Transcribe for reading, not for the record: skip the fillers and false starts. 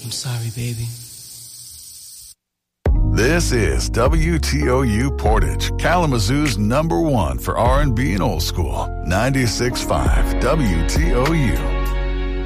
I'm sorry, baby. This is WTOU Portage, Kalamazoo's #1 for R&B and old school. 96.5 WTOU.